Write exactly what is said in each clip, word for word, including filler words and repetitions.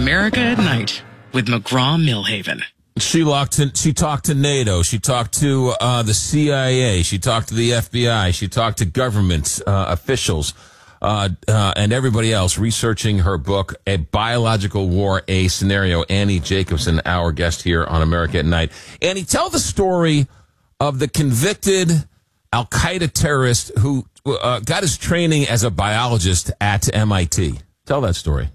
America at Night with McGraw-Milhaven. She, locked in, she talked to NATO. She talked to uh, the C I A. She talked to the F B I. She talked to government uh, officials uh, uh, and everybody else researching her book, A Biological War, A Scenario. Annie Jacobsen, our guest here on America at Night. Annie, tell the story of the convicted Al-Qaeda terrorist who uh, got his training as a biologist at M I T. Tell that story.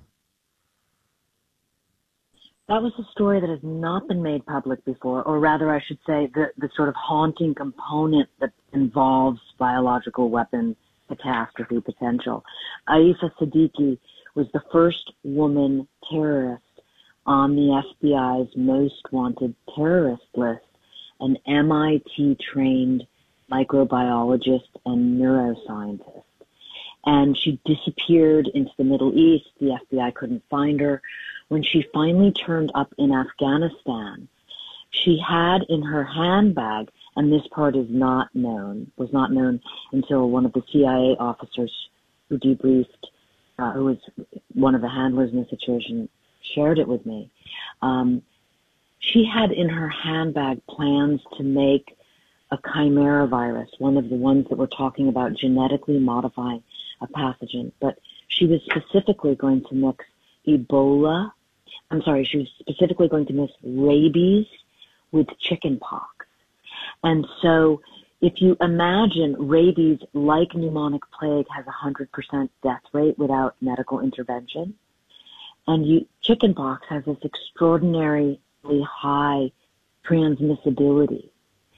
That was a story that has not been made public before, or rather, I should say, the, the sort of haunting component that involves biological weapon catastrophe potential. Aifa Siddiqui was the first woman terrorist on the F B I's most wanted terrorist list, an M I T-trained microbiologist and neuroscientist. And she disappeared into the Middle East. The F B I couldn't find her. When she finally turned up in Afghanistan, she had in her handbag, and this part is not known, was not known until one of the C I A officers who debriefed, uh, who was one of the handlers in the situation, shared it with me. Um, she had in her handbag plans to make a chimera virus, one of the ones that we're talking about genetically modifying a pathogen, but she was specifically going to mix Ebola, I'm sorry, she was specifically going to mix rabies with chickenpox. And so if you imagine rabies, like pneumonic plague, has a one hundred percent death rate without medical intervention, and you, chickenpox has this extraordinarily high transmissibility.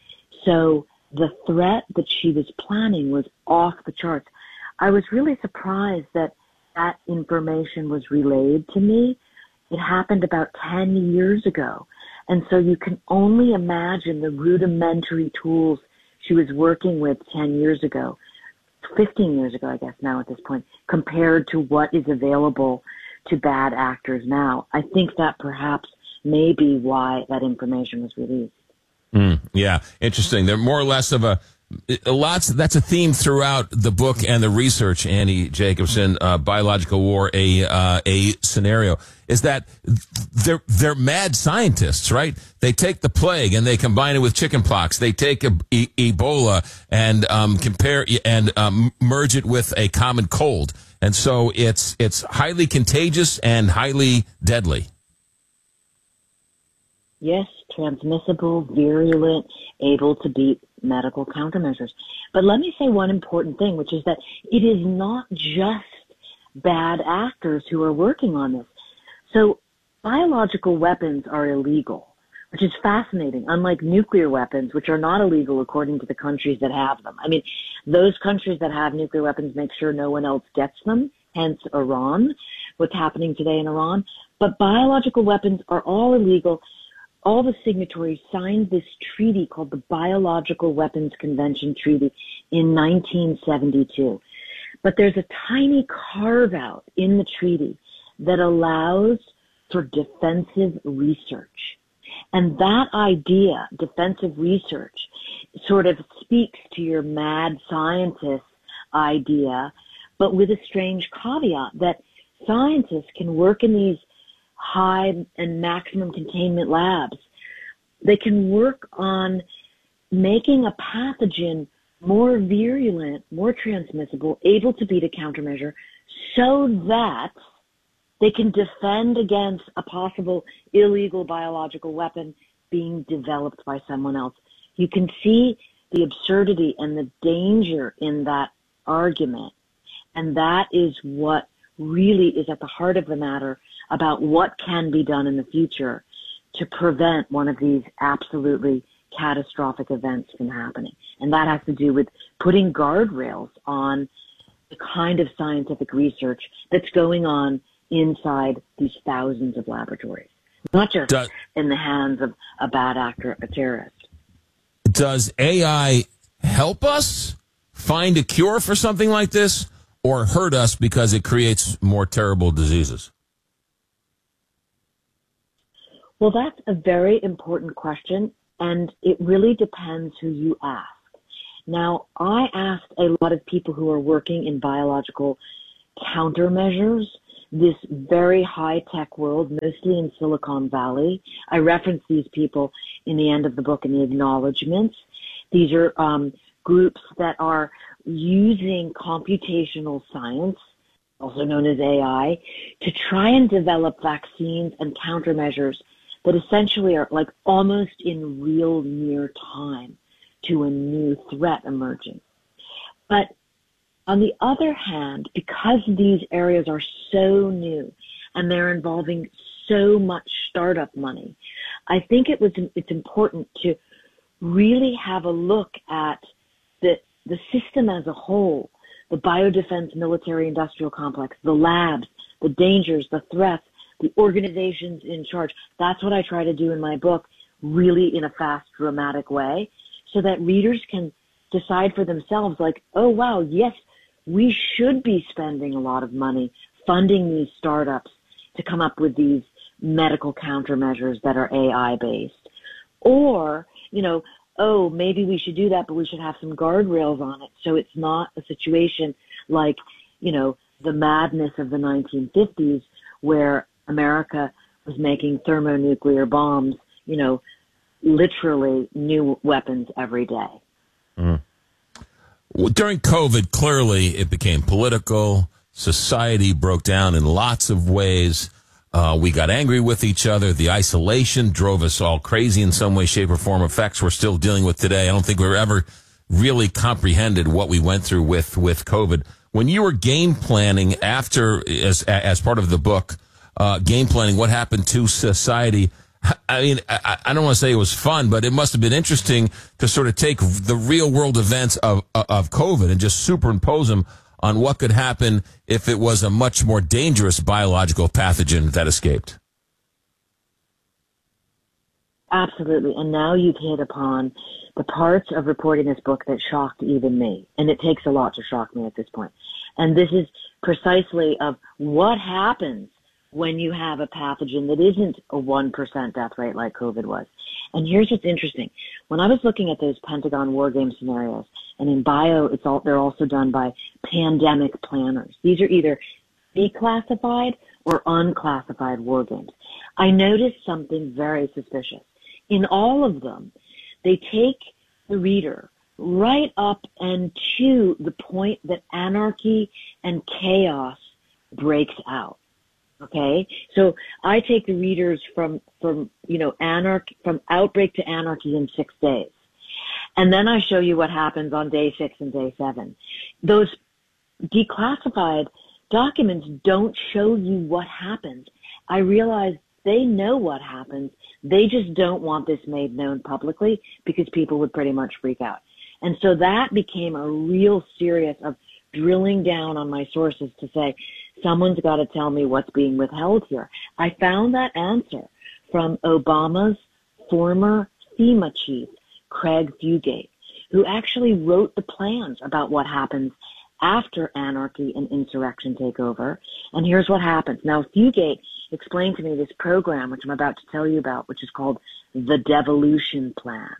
So the threat that she was planning was off the charts. I was really surprised that that information was relayed to me. It happened about ten years ago. And so you can only imagine the rudimentary tools she was working with ten years ago, fifteen years ago, I guess now at this point, compared to what is available to bad actors now. I think that perhaps may be why that information was released. Mm, yeah, interesting. They're more or less of a Lots. That's a theme throughout the book and the research. Annie Jacobsen, uh, Biological War, a uh, a scenario, is that they're they're mad scientists, right? They take the plague and they combine it with chickenpox. They take e- e- Ebola and um, compare and um, merge it with a common cold, and so it's it's highly contagious and highly deadly. Yes, transmissible, virulent, able to beat medical countermeasures. But let me say one important thing, which is that it is not just bad actors who are working on this. So biological weapons are illegal, which is fascinating, unlike nuclear weapons, which are not illegal according to the countries that have them. I mean, those countries that have nuclear weapons make sure no one else gets them, hence Iran, what's happening today in Iran. But biological weapons are all illegal. All the signatories signed this treaty called the Biological Weapons Convention Treaty in nineteen seventy-two. But there's a tiny carve-out in the treaty that allows for defensive research. And that idea, defensive research, sort of speaks to your mad scientist idea, but with a strange caveat that scientists can work in these high and maximum containment labs. They can work on making a pathogen more virulent, more transmissible, able to beat a countermeasure, so that they can defend against a possible illegal biological weapon being developed by someone else. You can see the absurdity and the danger in that argument. And that is what really is at the heart of the matter about what can be done in the future to prevent one of these absolutely catastrophic events from happening. And that has to do with putting guardrails on the kind of scientific research that's going on inside these thousands of laboratories, not just does, in the hands of a bad actor, a terrorist. Does A I help us find a cure for something like this, or hurt us because it creates more terrible diseases? Well, that's a very important question, and it really depends who you ask. Now, I asked a lot of people who are working in biological countermeasures this very high-tech world, mostly in Silicon Valley. I reference these people in the end of the book in the acknowledgments. These are um, groups that are using computational science, also known as A I, to try and develop vaccines and countermeasures that essentially are like almost in real near time to a new threat emerging. But on the other hand, because these areas are so new and they're involving so much startup money, I think it was it's important to really have a look at the the system as a whole, the biodefense military industrial complex, the labs, the dangers, the threats, the organizations in charge. That's what I try to do in my book, really in a fast, dramatic way, so that readers can decide for themselves, like, oh, wow, yes, we should be spending a lot of money funding these startups to come up with these medical countermeasures that are A I-based. Or, you know, oh, maybe we should do that, but we should have some guardrails on it so it's not a situation like, you know, the madness of the nineteen fifties where America was making thermonuclear bombs, you know, literally new weapons every day. Mm. Well, during COVID, clearly it became political. Society broke down in lots of ways. Uh, we got angry with each other. The isolation drove us all crazy in some way, shape, or form. Effects we're still dealing with today. I don't think we've ever really comprehended what we went through with, with COVID. When you were game planning after, as, as part of the book, uh, game planning, what happened to society? I mean, I, I don't want to say it was fun, but it must have been interesting to sort of take the real world events of, of COVID and just superimpose them on what could happen if it was a much more dangerous biological pathogen that escaped. Absolutely. And now you've hit upon the parts of reporting this book that shocked even me. And it takes a lot to shock me at this point. And this is precisely of what happens when you have a pathogen that isn't a one percent death rate like COVID was. And here's what's interesting. When I was looking at those Pentagon war game scenarios, and in bio, it's all, they're also done by pandemic planners. These are either declassified or unclassified war games. I noticed something very suspicious. In all of them, they take the reader right up and to the point that anarchy and chaos breaks out. Okay, so I take the readers from, from, you know, anarchy, from outbreak to anarchy in six days. And then I show you what happens on day six and day seven. Those declassified documents don't show you what happens. I realize they know what happens. They just don't want this made known publicly because people would pretty much freak out. And so that became a real serious of drilling down on my sources to say, someone's got to tell me what's being withheld here. I found that answer from Obama's former FEMA chief, Craig Fugate, who actually wrote the plans about what happens after anarchy and insurrection take over. And here's what happens. Now, Fugate explained to me this program, which I'm about to tell you about, which is called the Devolution Plan,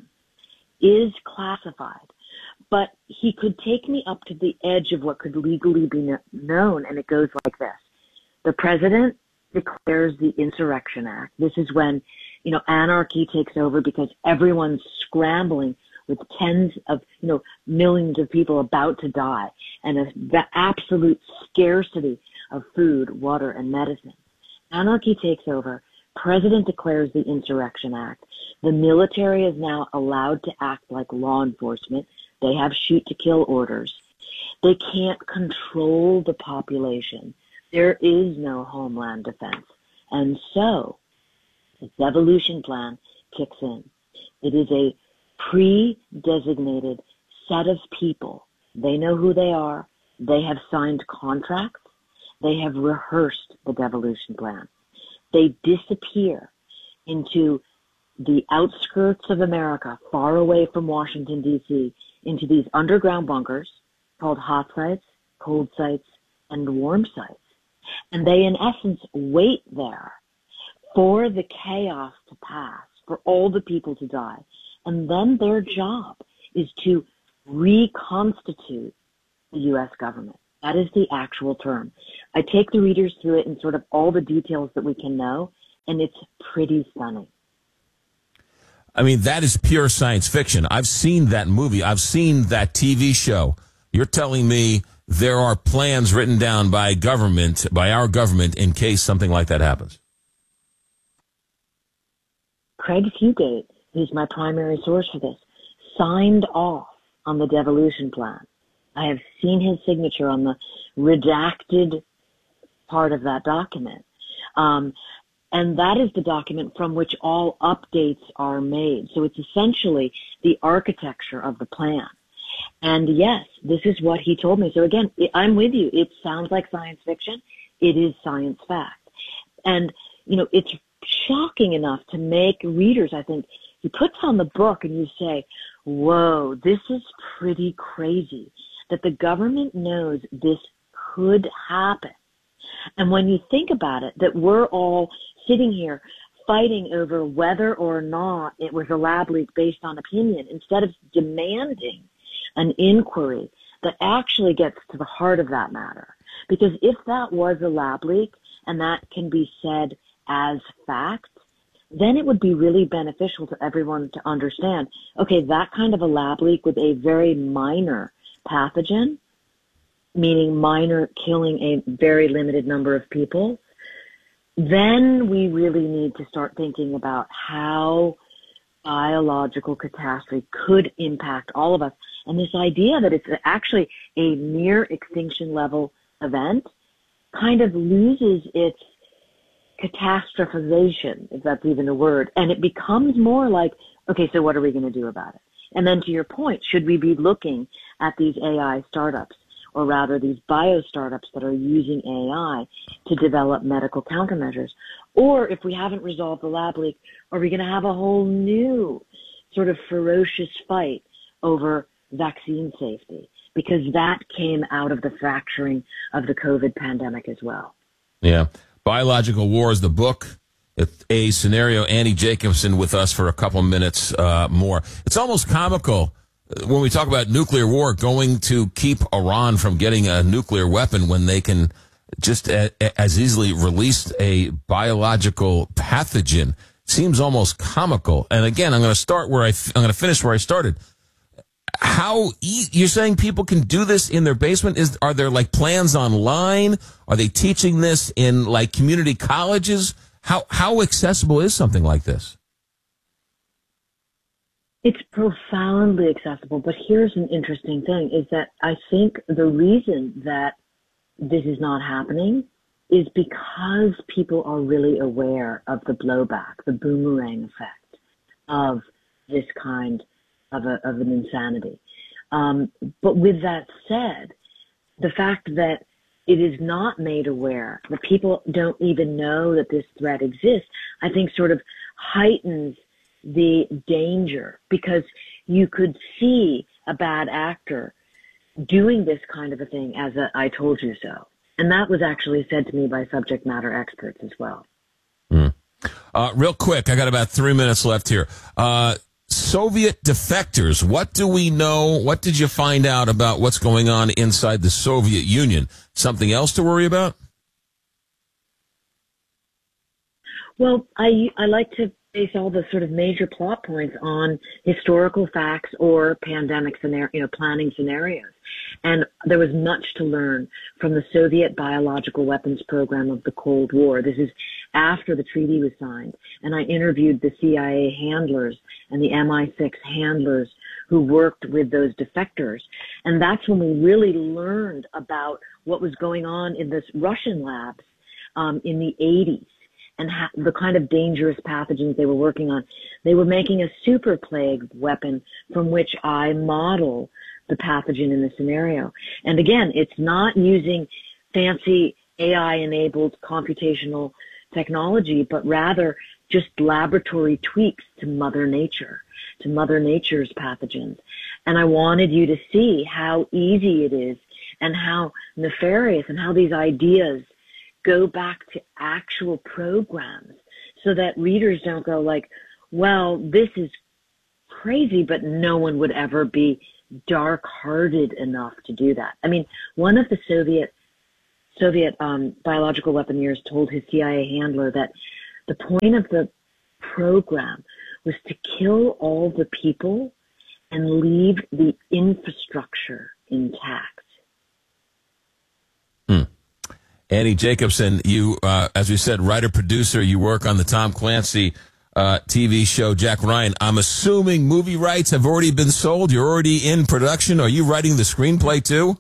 is classified. But he could take me up to the edge of what could legally be known, and it goes like this. The president declares the Insurrection Act. This is when, you know, anarchy takes over because everyone's scrambling with tens of, you know, millions of people about to die and a, the absolute scarcity of food, water, and medicine. Anarchy takes over. President declares the Insurrection Act. The military is now allowed to act like law enforcement. They have shoot-to-kill orders. They can't control the population. There is no homeland defense. And so the devolution plan kicks in. It is a pre-designated set of people. They know who they are. They have signed contracts. They have rehearsed the devolution plan. They disappear into the outskirts of America, far away from Washington, D C, into these underground bunkers called hot sites, cold sites, and warm sites. And they, in essence, wait there for the chaos to pass, for all the people to die. And then their job is to reconstitute the U S government. That is the actual term. I take the readers through it and sort of all the details that we can know, and it's pretty stunning. I mean, that is pure science fiction. I've seen that movie. I've seen that T V show. You're telling me there are plans written down by government, by our government, in case something like that happens. Craig Fugate, who's my primary source for this, signed off on the devolution plan. I have seen his signature on the redacted part of that document. Um, and that is the document from which all updates are made. So it's essentially the architecture of the plan. And yes, this is what he told me. So again, I'm with you. It sounds like science fiction. It is science fact. And, you know, it's shocking enough to make readers, I think, you put down the book and you say, whoa, this is pretty crazy that the government knows this could happen. And when you think about it, that we're all sitting here fighting over whether or not it was a lab leak based on opinion, instead of demanding an inquiry that actually gets to the heart of that matter. Because if that was a lab leak and that can be said as fact, then it would be really beneficial to everyone to understand, okay, that kind of a lab leak with a very minor pathogen, meaning minor, killing a very limited number of people, then we really need to start thinking about how biological catastrophe could impact all of us. And this idea that it's actually a near extinction level event kind of loses its catastrophization, if that's even a word, and it becomes more like, okay, so what are we going to do about it? And then to your point, should we be looking at these A I startups, or rather these bio startups that are using A I to develop medical countermeasures? Or if we haven't resolved the lab leak, are we going to have a whole new sort of ferocious fight over vaccine safety? Because that came out of the fracturing of the COVID pandemic as well. Yeah. Biological War is the book. It's a scenario. Annie Jacobsen with us for a couple minutes uh, more. It's almost comical when we talk about nuclear war, going to keep Iran from getting a nuclear weapon when they can just a, a, as easily release a biological pathogen. Seems almost comical. And again, I'm going to start where I f- I'm going to finish where I started. How e- you're saying people can do this in their basement? Is are there like plans online? Are they teaching this in like community colleges? How how accessible is something like this? It's profoundly accessible, but here's an interesting thing, is that I think the reason that this is not happening is because people are really aware of the blowback, the boomerang effect of this kind of, a, of an insanity. Um, but with that said, the fact that it is not made aware, that people don't even know that this threat exists, I think sort of heightens the danger, because you could see a bad actor doing this kind of a thing as a I told you so. And that was actually said to me by subject matter experts as well. Mm. Uh, real quick, I got about three minutes left here. Uh, Soviet defectors, what do we know? What did you find out about what's going on inside the Soviet Union? Something else to worry about? Well, I, I like to base all the sort of major plot points on historical facts or pandemic scenario, you know, planning scenarios. And there was much to learn from the Soviet biological weapons program of the Cold War. This is after the treaty was signed. And I interviewed the C I A handlers and the M I six handlers who worked with those defectors. And that's when we really learned about what was going on in this Russian labs um, in the eighties. And ha- the kind of dangerous pathogens they were working on. They were making a super plague weapon from which I model the pathogen in the scenario. And again, it's not using fancy A I-enabled computational technology, but rather just laboratory tweaks to Mother Nature, to Mother Nature's pathogens. And I wanted you to see how easy it is and how nefarious and how these ideas go back to actual programs, so that readers don't go like, well, this is crazy, but no one would ever be dark-hearted enough to do that. I mean, one of the Soviet Soviet um, biological weaponeers told his C I A handler that the point of the program was to kill all the people and leave the infrastructure intact. Hmm. Annie Jacobsen, you, uh, as we said, writer-producer, you work on the Tom Clancy uh, T V show Jack Ryan. I'm assuming movie rights have already been sold. You're already in production. Are you writing the screenplay too?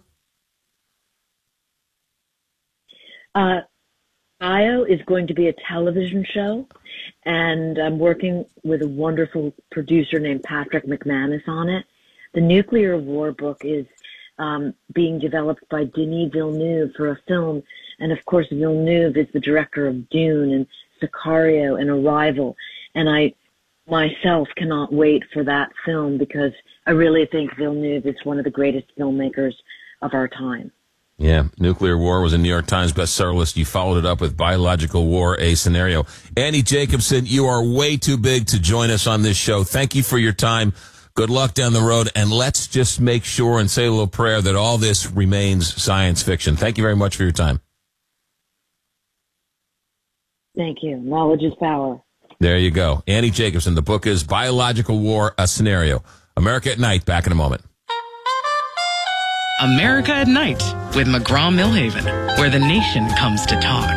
Uh, Io is going to be a television show, and I'm working with a wonderful producer named Patrick McManus on it. The Nuclear War book is um, being developed by Denis Villeneuve for a film, and of course Villeneuve is the director of Dune and Sicario and Arrival, and I myself cannot wait for that film because I really think Villeneuve is one of the greatest filmmakers of our time. Yeah, Nuclear War was a New York Times bestseller list. You followed it up with Biological War, A Scenario. Annie Jacobsen, you are way too big to join us on this show. Thank you for your time. Good luck down the road, and let's just make sure and say a little prayer that all this remains science fiction. Thank you very much for your time. Thank you. Knowledge is power. There you go. Annie Jacobsen. The book is Biological War, A Scenario. America at Night. Back in a moment. America at Night with McGraw-Milhaven, where the nation comes to talk.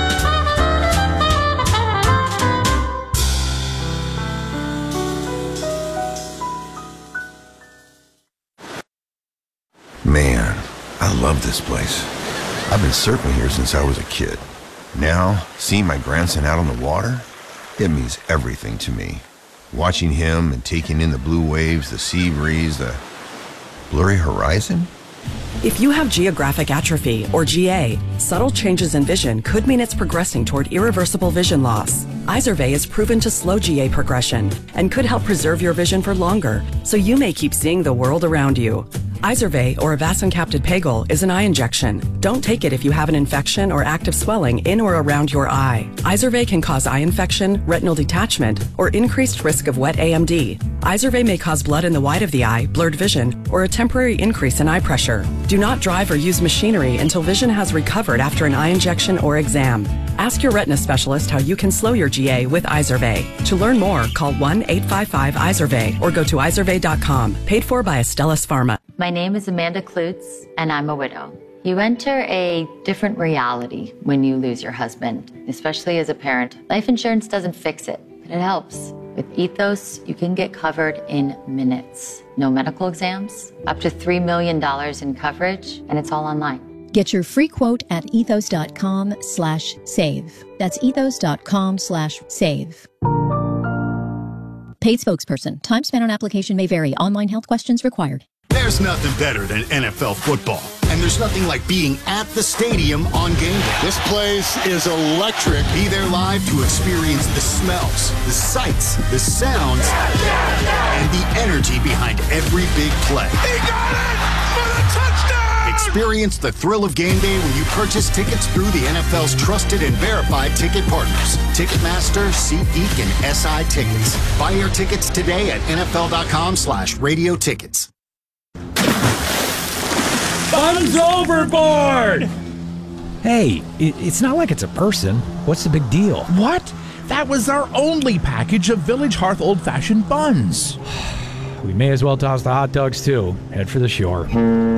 Man, I love this place. I've been surfing here since I was a kid. Now, seeing my grandson out on the water, it means everything to me. Watching him and taking in the blue waves, the sea breeze, the blurry horizon. If you have geographic atrophy, or G A, subtle changes in vision could mean it's progressing toward irreversible vision loss. Izervay is proven to slow G A progression and could help preserve your vision for longer, so you may keep seeing the world around you. Izervay, or avacincaptad pegol, is an eye injection. Don't take it if you have an infection or active swelling in or around your eye. Izervay can cause eye infection, retinal detachment, or increased risk of wet A M D. Izervay may cause blood in the white of the eye, blurred vision, or a temporary increase in eye pressure. Do not drive or use machinery until vision has recovered after an eye injection or exam. Ask your retina specialist how you can slow your G A with Izervay. To learn more, call one eight five five Izervay or go to izervay dot com. Paid for by Astellas Pharma. My name is Amanda Klutz, and I'm a widow. You enter a different reality when you lose your husband, especially as a parent. Life insurance doesn't fix it, but it helps. With Ethos, you can get covered in minutes. No medical exams, up to three million dollars in coverage, and it's all online. Get your free quote at ethos dot com slash save. That's ethos dot com slash save. Paid spokesperson. Time spent on application may vary. Online health questions required. There's nothing better than N F L football. And there's nothing like being at the stadium on game day. This place is electric. Be there live to experience the smells, the sights, the sounds, and the energy behind every big play. He got it for the touchdown! Experience the thrill of game day when you purchase tickets through the N F L's trusted and verified ticket partners. Ticketmaster, SeatGeek, and S I Tickets. Buy your tickets today at N F L dot com slash radio tickets. Fun's overboard! Hey, it, it's not like it's a person. What's the big deal? What? That was our only package of Village Hearth old-fashioned buns. We may as well toss the hot dogs, too. Head for the shore.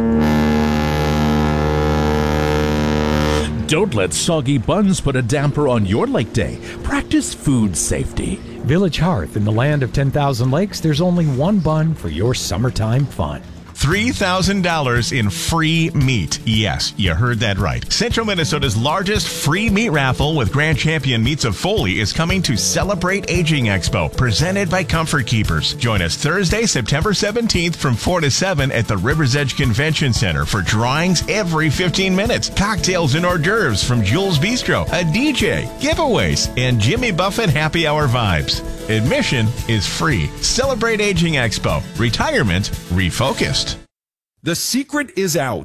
Don't let soggy buns put a damper on your lake day. Practice food safety. Village Hearth, in the land of ten thousand lakes, there's only one bun for your summertime fun. three thousand dollars in free meat. Yes, you heard that right. Central Minnesota's largest free meat raffle with Grand Champion Meats of Foley is coming to Celebrate Aging Expo, presented by Comfort Keepers. Join us Thursday, September seventeenth from four to seven at the River's Edge Convention Center for drawings every fifteen minutes, cocktails and hors d'oeuvres from Jules Bistro, a D J, giveaways, and Jimmy Buffett happy hour vibes. Admission is free. Celebrate Aging Expo. Retirement refocused. The secret is out.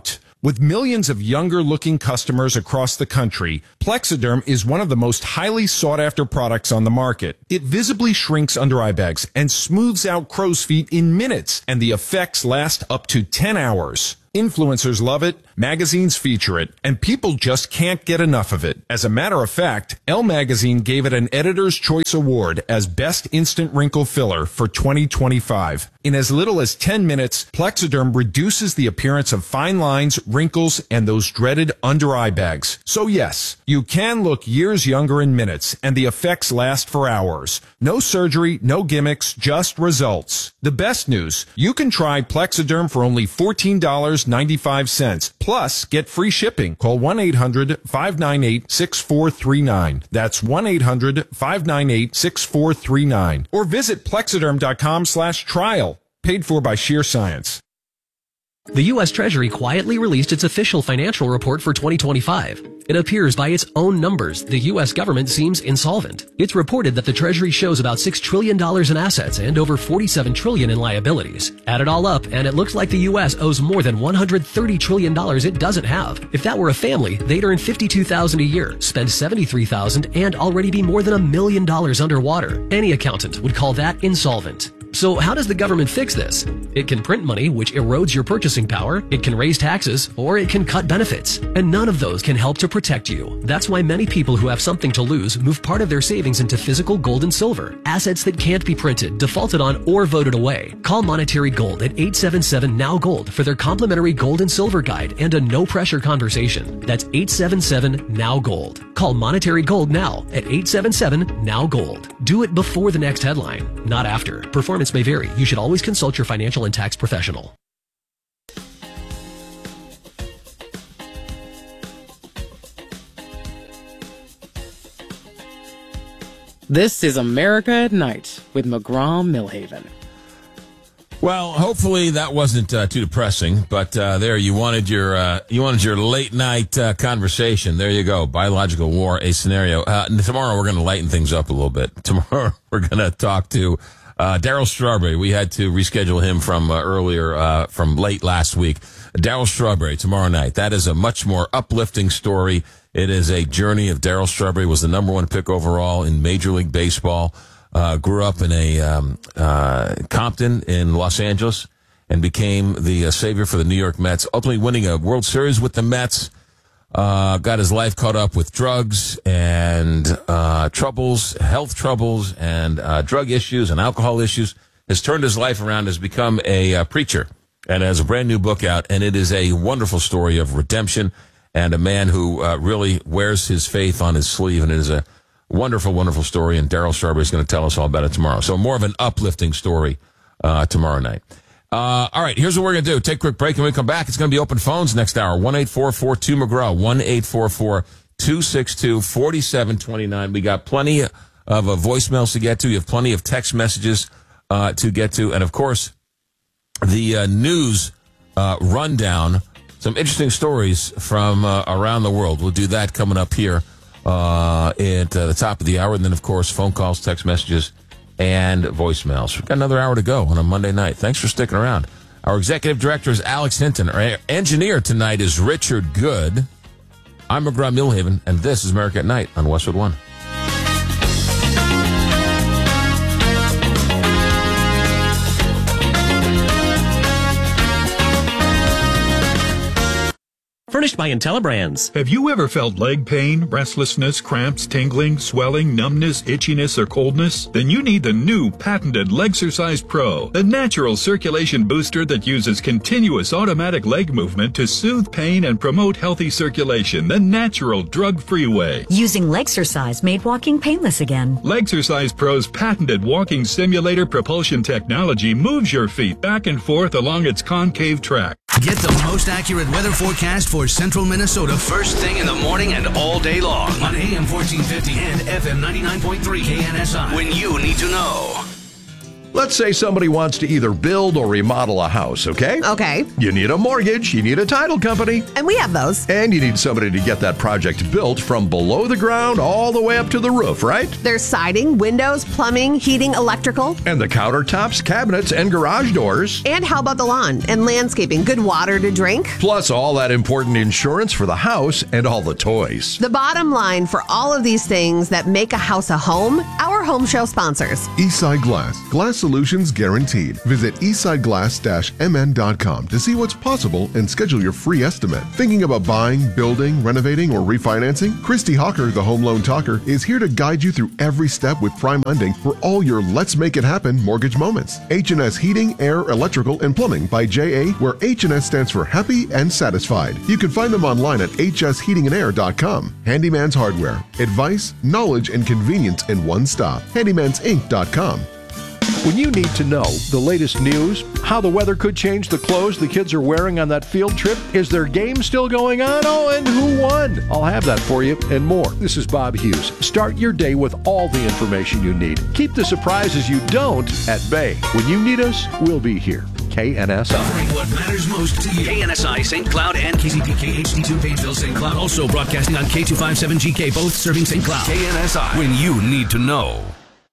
With millions of younger-looking customers across the country, Plexiderm is one of the most highly sought-after products on the market. It visibly shrinks under eye bags and smooths out crow's feet in minutes, and the effects last up to ten hours. Influencers love it, magazines feature it, and people just can't get enough of it. As a matter of fact, Elle Magazine gave it an Editor's Choice Award as Best Instant Wrinkle Filler for twenty twenty-five. In as little as ten minutes, Plexiderm reduces the appearance of fine lines, wrinkles, and those dreaded under-eye bags. So yes, you can look years younger in minutes, and the effects last for hours. No surgery, no gimmicks, just results. The best news, you can try Plexiderm for only fourteen dollars and ninety-five cents. Plus, get free shipping. Call one eight hundred, five nine eight, six four three nine. That's one eight hundred, five nine eight, six four three nine. Or visit plexiderm.com slash trial. Paid for by Sheer Science. The U S Treasury quietly released its official financial report for twenty twenty-five. It appears by its own numbers, the U S government seems insolvent. It's reported that the Treasury shows about six trillion dollars in assets and over forty-seven trillion dollars in liabilities. Add it all up, and it looks like the U S owes more than one hundred thirty trillion dollars it doesn't have. If that were a family, they'd earn fifty-two thousand dollars a year, spend seventy-three thousand dollars, and already be more than a million dollars underwater. Any accountant would call that insolvent. So how does the government fix this? It can print money, which erodes your purchasing power, it can raise taxes, or it can cut benefits. And none of those can help to protect you. That's why many people who have something to lose move part of their savings into physical gold and silver, assets that can't be printed, defaulted on, or voted away. Call Monetary Gold at eight seven seven, N O W Gold for their complimentary gold and silver guide and a no-pressure conversation. That's eight seven seven, N O W Gold. Call Monetary Gold now at eight seven seven, N O W Gold. Do it before the next headline, not after. Performance may vary. You should always consult your financial and tax professional. This is America at Night with McGraw-Millhaven. Well, hopefully that wasn't uh, too depressing, but uh, there you wanted your uh, you wanted your late night uh, conversation. There you go, biological war, a scenario. Uh, tomorrow we're going to lighten things up a little bit. Tomorrow we're going to talk to uh, Darryl Strawberry. We had to reschedule him from uh, earlier, uh, from late last week. Darryl Strawberry tomorrow night. That is a much more uplifting story. It is a journey of Darryl Strawberry. Was the number one pick overall in Major League Baseball. Uh, grew up in a um, uh, Compton in Los Angeles and became the uh, savior for the New York Mets, ultimately winning a World Series with the Mets. Uh, got his life caught up with drugs and uh, troubles, health troubles, and uh, drug issues and alcohol issues. Has turned his life around, has become a uh, preacher, and has a brand new book out. And it is a wonderful story of redemption and a man who uh, really wears his faith on his sleeve, and it is a wonderful, wonderful story, and Darryl Strawberry is going to tell us all about it tomorrow. So more of an uplifting story uh, tomorrow night. Uh, all right, here's what we're going to do. Take a quick break, and when we come back, it's going to be open phones next hour. one eight four four two McGraw, one eight four four two six two four seven two nine. We got plenty of uh, voicemails to get to. You have plenty of text messages uh, to get to. And, of course, the uh, news uh, rundown, some interesting stories from uh, around the world. We'll do that coming up here Uh, at uh, the top of the hour. And then, of course, phone calls, text messages, and voicemails. We've got another hour to go on a Monday night. Thanks for sticking around. Our executive director is Alex Hinton. Our engineer tonight is Richard Good. I'm McGraw-Millhaven, and this is America at Night on Westwood One. Furnished by IntelliBrands. Have you ever felt leg pain, restlessness, cramps, tingling, swelling, numbness, itchiness, or coldness? Then you need the new patented Legsercise Pro, the natural circulation booster that uses continuous automatic leg movement to soothe pain and promote healthy circulation the natural drug-free way. Using Legsercise made walking painless again. Legsercise Pro's patented walking simulator propulsion technology moves your feet back and forth along its concave track. Get the most accurate weather forecast for central Minnesota first thing in the morning and all day long on A M fourteen fifty and F M ninety-nine point three K N S I when you need to know. Let's say somebody wants to either build or remodel a house, okay? Okay. You need a mortgage, you need a title company. And we have those. And you need somebody to get that project built from below the ground all the way up to the roof, right? There's siding, windows, plumbing, heating, electrical. And the countertops, cabinets, and garage doors. And how about the lawn and landscaping? Good water to drink. Plus all that important insurance for the house and all the toys. The bottom line for all of these things that make a house a home, our home show sponsors. Eastside Glass. Glass solutions guaranteed. Visit eastside glass dash m n dot com to see what's possible and schedule your free estimate. Thinking about buying, building, renovating, or refinancing? Christy Hawker, the Home Loan Talker, is here to guide you through every step with prime lending for all your Let's Make It Happen mortgage moments. H and S Heating, Air, Electrical, and Plumbing by J A, where H and S stands for happy and satisfied. You can find them online at h s heating and air dot com. Handyman's Hardware. Advice, knowledge, and convenience in one stop. handymans inc dot com. When you need to know the latest news, how the weather could change the clothes the kids are wearing on that field trip, is their game still going on? Oh, and who won? I'll have that for you and more. This is Bob Hughes. Start your day with all the information you need. Keep the surprises you don't at bay. When you need us, we'll be here. K N S I. Covering what matters most to you. K N S I, Saint Cloud, and K C P K H D two, Painesville, Saint Cloud. Also broadcasting on K two fifty-seven G K, both serving Saint Cloud. K N S I, when you need to know.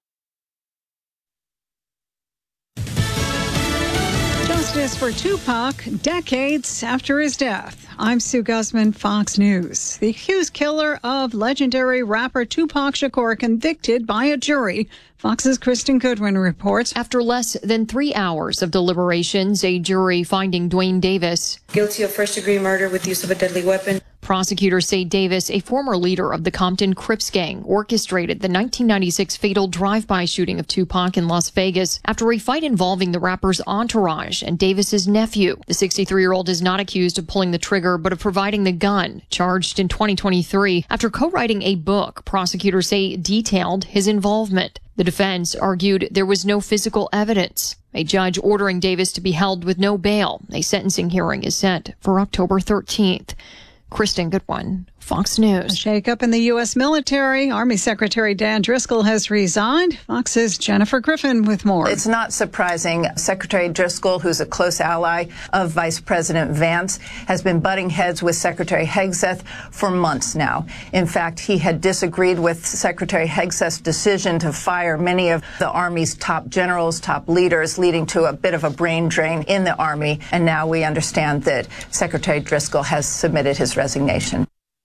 Justice for Tupac, decades after his death. I'm Sue Guzman, Fox News. The accused killer of legendary rapper Tupac Shakur convicted by a jury. Fox's Kristen Goodwin reports. After less than three hours of deliberations, a jury finding Dwayne Davis guilty of first-degree murder with use of a deadly weapon. Prosecutors say Davis, a former leader of the Compton Crips gang, orchestrated the nineteen ninety-six fatal drive-by shooting of Tupac in Las Vegas after a fight involving the rapper's entourage and Davis's nephew. The sixty-three-year-old is not accused of pulling the trigger, but of providing the gun, charged in twenty twenty-three after co-writing a book prosecutors say detailed his involvement. The defense argued there was no physical evidence. A judge ordering Davis to be held with no bail. A sentencing hearing is set for October thirteenth. Kristen Goodwin, Fox News. A shakeup in the U S military. Army Secretary Dan Driscoll has resigned. Fox's Jennifer Griffin with more. It's not surprising. Secretary Driscoll, who's a close ally of Vice President Vance, has been butting heads with Secretary Hegseth for months now. In fact, he had disagreed with Secretary Hegseth's decision to fire many of the Army's top generals, top leaders, leading to a bit of a brain drain in the Army. And now we understand that Secretary Driscoll has submitted his resignation.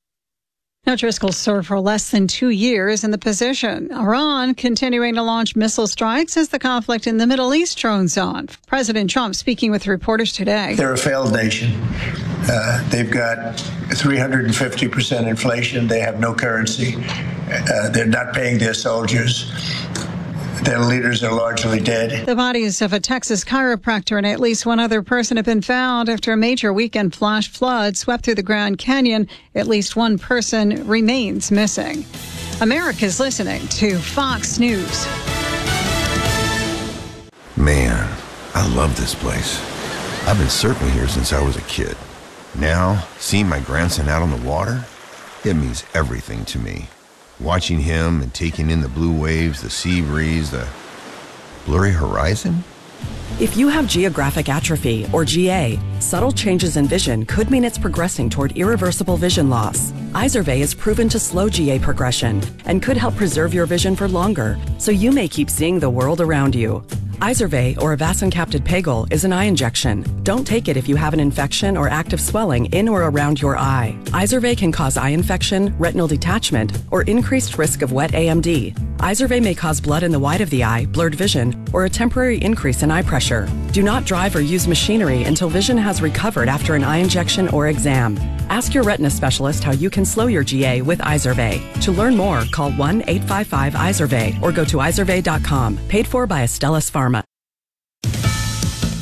Now, Driscoll served for less than two years in the position. Iran continuing to launch missile strikes as the conflict in the Middle East drones on. President Trump speaking with reporters today. They're a failed nation. Uh, they've got three hundred fifty percent inflation. They have no currency. Uh, they're not paying their soldiers. Their leaders are largely dead. The bodies of a Texas chiropractor and at least one other person have been found after a major weekend flash flood swept through the Grand Canyon. At least one person remains missing. America's listening to Fox News. Man, I love this place. I've been surfing here since I was a kid. Now, seeing my grandson out on the water, it means everything to me. Watching him and taking in the blue waves, the sea breeze, the blurry horizon. If you have geographic atrophy, or G A, subtle changes in vision could mean it's progressing toward irreversible vision loss. Izervay is proven to slow G A progression and could help preserve your vision for longer, so you may keep seeing the world around you. Izervay, or avacincaptad pegol, is an eye injection. Don't take it if you have an infection or active swelling in or around your eye. Izervay can cause eye infection, retinal detachment, or increased risk of wet A M D. Izervay may cause blood in the white of the eye, blurred vision, or a temporary increase in eye pressure. Do not drive or use machinery until vision has recovered after an eye injection or exam. Ask your retina specialist how you can slow your G A with Izervay. To learn more, call one eight five five Izervay or go to izervay dot com. Paid for by Astellas Pharma.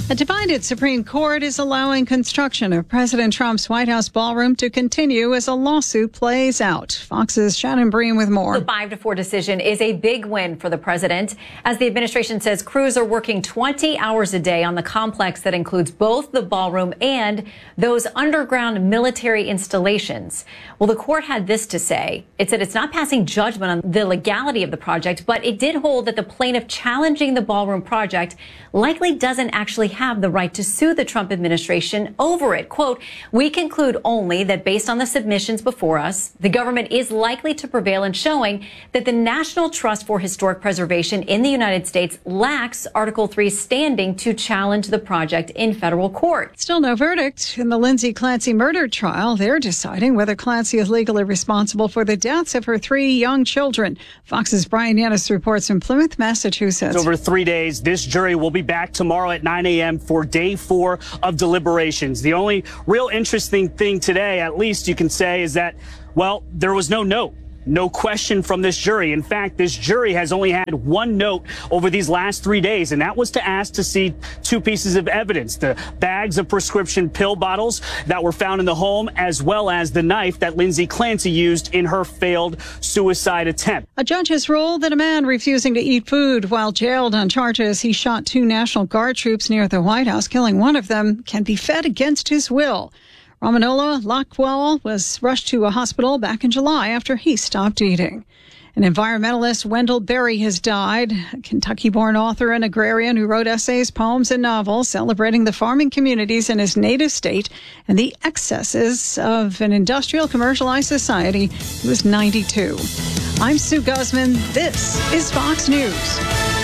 A divided Supreme Court is allowing construction of President Trump's White House ballroom to continue as a lawsuit plays out. Fox's Shannon Breen with more. The five to four decision is a big win for the president, as the administration says crews are working twenty hours a day on the complex that includes both the ballroom and those underground military installations. Well, the court had this to say. It said it's not passing judgment on the legality of the project, but it did hold that the plaintiff challenging the ballroom project likely doesn't actually have the right to sue the Trump administration over it. Quote, we conclude only that based on the submissions before us, the government is likely to prevail in showing that the National Trust for Historic Preservation in the United States lacks Article three standing to challenge the project in federal court. Still no verdict in the Lindsay Clancy murder trial. They're deciding whether Clancy is legally responsible for the deaths of her three young children. Fox's Brian Yanis reports from Plymouth, Massachusetts. Over three days, this jury will be back tomorrow at nine a.m. for day four of deliberations. The only real interesting thing today, at least you can say, is that, well, there was no note. No question from this jury. In fact, this jury has only had one note over these last three days, and that was to ask to see two pieces of evidence, the bags of prescription pill bottles that were found in the home, as well as the knife that Lindsay Clancy used in her failed suicide attempt. A judge has ruled that a man refusing to eat food while jailed on charges he shot two National Guard troops near the White House, killing one of them, can be fed against his will. Ramanola Lockwell was rushed to a hospital back in July after he stopped eating. An environmentalist, Wendell Berry, has died, a Kentucky-born author and agrarian who wrote essays, poems, and novels celebrating the farming communities in his native state and the excesses of an industrial, commercialized society. He was ninety-two. I'm Sue Guzman. This is Fox News.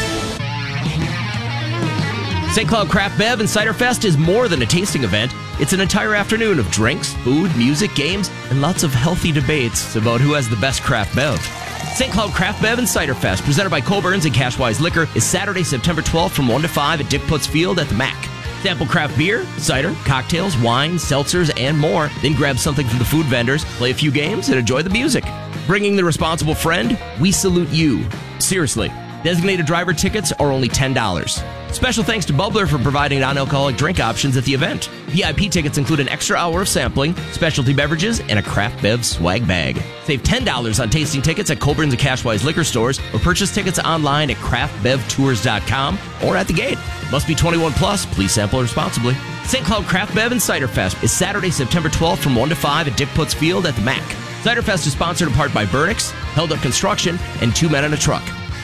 Saint Cloud Craft Bev and Cider Fest is more than a tasting event. It's an entire afternoon of drinks, food, music, games, and lots of healthy debates about who has the best craft bev. Saint Cloud Craft Bev and Cider Fest, presented by Coborn's and Cashwise Liquor, is Saturday, September twelfth from one to five at Dick Putz Field at the M A C. Sample craft beer, cider, cocktails, wine, seltzers, and more. Then grab something from the food vendors, play a few games, and enjoy the music. Bringing the responsible friend, we salute you. Seriously. Designated driver tickets are only ten dollars. Special thanks to Bubbler for providing non-alcoholic drink options at the event. V I P tickets include an extra hour of sampling, specialty beverages, and a craft bev swag bag. Save ten dollars on tasting tickets at Colburn's and Cashwise liquor stores, or purchase tickets online at craft bev tours dot com or at the gate. Must be twenty-one plus. Please sample responsibly. Saint Cloud Craft Bev and Cider Fest is Saturday, September twelfth from one to five at Dick Putz Field at the M A C. Cider Fest is sponsored in part by Burnix, Held Up Construction, and Two Men in a Truck.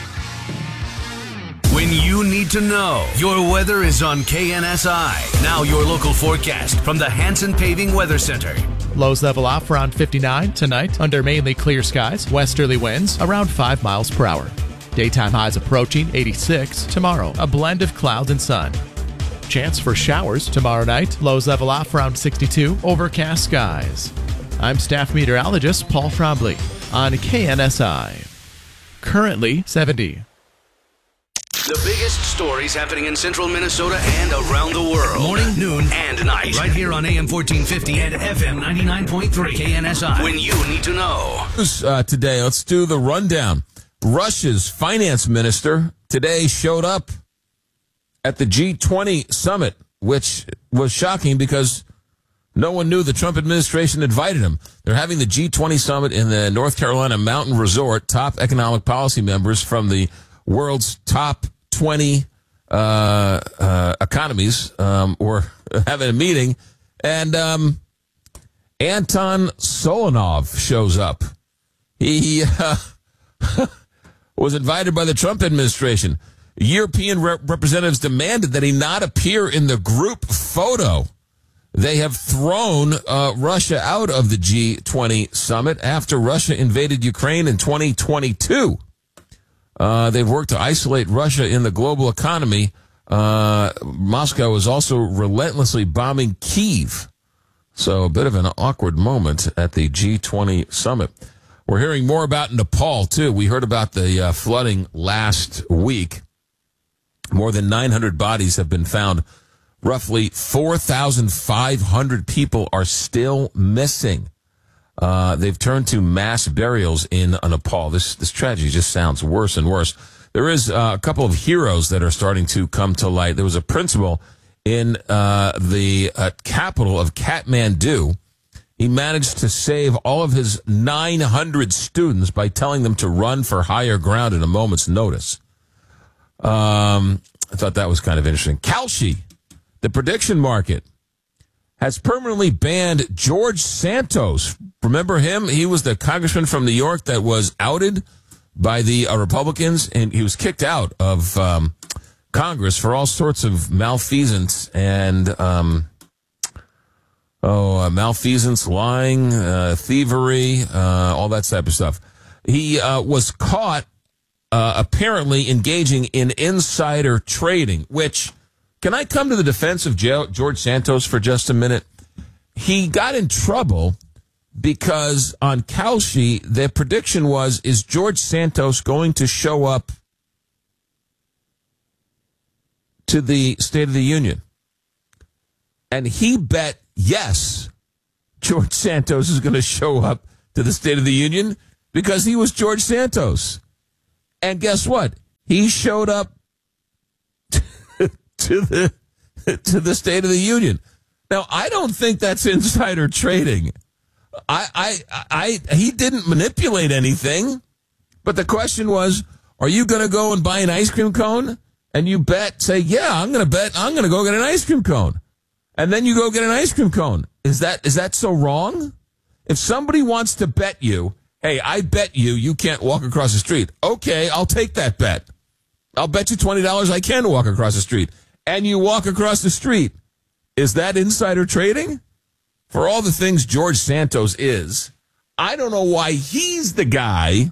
When you need to know, your weather is on K N S I. Now your local forecast from the Hanson Paving Weather Center. Lows level off around fifty-nine tonight under mainly clear skies. Westerly winds around five miles per hour. Daytime highs approaching eighty-six. Tomorrow, a blend of clouds and sun. Chance for showers tomorrow night. Lows level off around sixty-two. Overcast skies. I'm staff meteorologist Paul Frombley on K N S I. Currently seventy. The biggest stories happening in central Minnesota and around the world. Morning, noon, and night. Right here on A M fourteen fifty and F M ninety-nine point three K N S I. When you need to know. Uh, today, let's do the rundown. Russia's finance minister today showed up at the G twenty summit, which was shocking because no one knew the Trump administration invited him. They're having the G twenty summit in the North Carolina Mountain Resort. Top economic policy members from the world's top twenty uh, uh, economies um, were having a meeting, and um, Anton Solanov shows up. He uh, was invited by the Trump administration. European rep- representatives demanded that he not appear in the group photo. They have thrown uh, Russia out of the G twenty summit after Russia invaded Ukraine in twenty twenty-two. Uh, they've worked to isolate Russia in the global economy. Uh, Moscow is also relentlessly bombing Kyiv. So a bit of an awkward moment at the G twenty summit. We're hearing more about Nepal, too. We heard about the uh, flooding last week. More than nine hundred bodies have been found. Roughly four thousand five hundred people are still missing. Uh, they've turned to mass burials in uh, Nepal. This this tragedy just sounds worse and worse. There is uh, a couple of heroes that are starting to come to light. There was a principal in uh, the uh, capital of Kathmandu. He managed to save all of his nine hundred students by telling them to run for higher ground at a moment's notice. Um, I thought that was kind of interesting. Kalshi, the prediction market, has permanently banned George Santos. Remember him? He was the congressman from New York that was outed by the uh, Republicans, and he was kicked out of um, Congress for all sorts of malfeasance and... Um, Oh, uh, malfeasance, lying, uh, thievery, uh, all that type of stuff. He uh, was caught uh, apparently engaging in insider trading, which, can I come to the defense of George Santos for just a minute? He got in trouble because on Kalshi, the prediction was, is George Santos going to show up to the State of the Union? And he bet, yes, George Santos is going to show up to the State of the Union because he was George Santos. And guess what? He showed up to the to the State of the Union. Now, I don't think that's insider trading. I, I, I, he didn't manipulate anything. But the question was, are you going to go and buy an ice cream cone? And you bet, say, yeah, I'm going to bet, I'm going to go get an ice cream cone. And then you go get an ice cream cone. Is that is that so wrong? If somebody wants to bet you, hey, I bet you you can't walk across the street. Okay, I'll take that bet. I'll bet you twenty dollars I can walk across the street. And you walk across the street. Is that insider trading? For all the things George Santos is, I don't know why he's the guy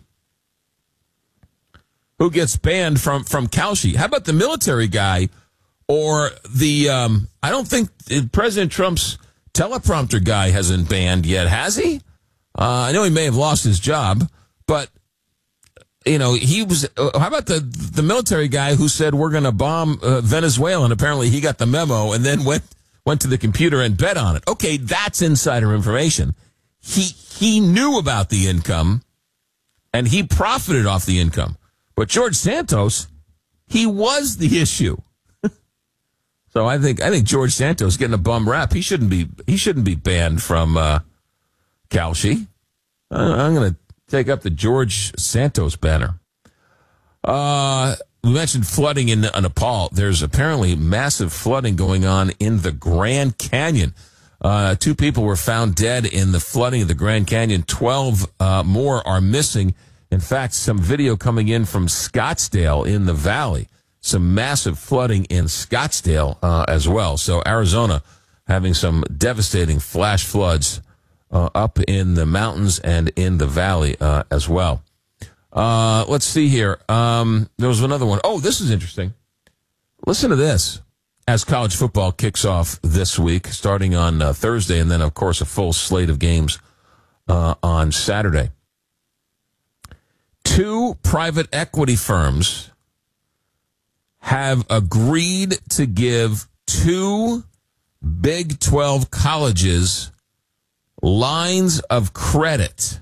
who gets banned from, from Kalshi. How about the military guy? Or the, um, I don't think President Trump's teleprompter guy hasn't banned yet, has he? Uh, I know he may have lost his job, but, you know, he was, uh, how about the, the military guy who said we're going to bomb uh, Venezuela, and apparently he got the memo and then went, went to the computer and bet on it. Okay, that's insider information. He, he knew about the income, and he profited off the income. But George Santos, he was the issue. So I think I think George Santos getting a bum rap. He shouldn't be he shouldn't be banned from uh, Kalshi. Uh, I'm going to take up the George Santos banner. Uh, we mentioned flooding in Nepal. There's apparently massive flooding going on in the Grand Canyon. Uh, two people were found dead in the flooding of the Grand Canyon. Twelve uh, more are missing. In fact, some video coming in from Scottsdale in the valley. Some massive flooding in Scottsdale uh, as well. So Arizona having some devastating flash floods uh, up in the mountains and in the valley uh, as well. Uh, let's see here. Um, there was another one. Oh, this is interesting. Listen to this. As college football kicks off this week, starting on uh, Thursday, and then, of course, a full slate of games uh, on Saturday. Two private equity firms have agreed to give two Big twelve colleges lines of credit.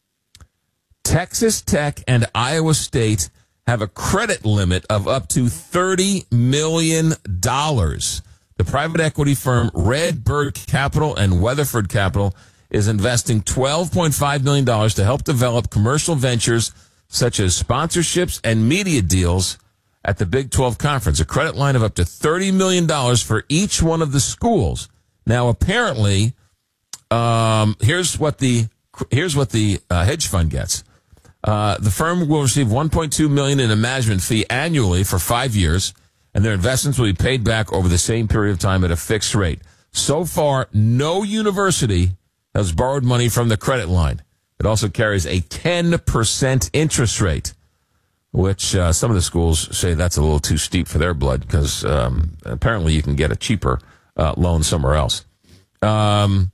Texas Tech and Iowa State have a credit limit of up to thirty million dollars. The private equity firm Redbird Capital and Weatherford Capital is investing twelve point five million dollars to help develop commercial ventures such as sponsorships and media deals at the Big twelve Conference, a credit line of up to thirty million dollars for each one of the schools. Now, apparently, um, here's what the here's what the uh, hedge fund gets. Uh, the firm will receive one point two million dollars in a management fee annually for five years, and their investments will be paid back over the same period of time at a fixed rate. So far, no university has borrowed money from the credit line. It also carries a ten percent interest rate, which uh, some of the schools say that's a little too steep for their blood because um, apparently you can get a cheaper uh, loan somewhere else. Um,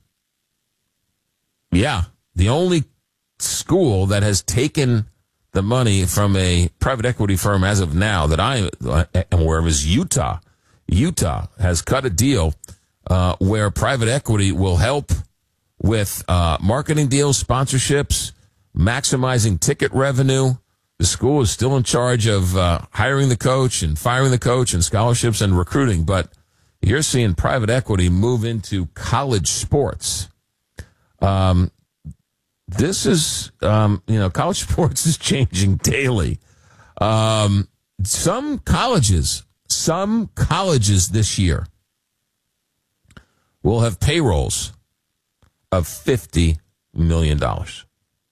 yeah, the only school that has taken the money from a private equity firm as of now that I am aware of is Utah. Utah has cut a deal uh, where private equity will help with uh, marketing deals, sponsorships, maximizing ticket revenue. The school is still in charge of uh, hiring the coach and firing the coach and scholarships and recruiting. But you're seeing private equity move into college sports. Um, this is, um, you know, college sports is changing daily. Um, some colleges, some colleges this year will have payrolls of fifty million dollars.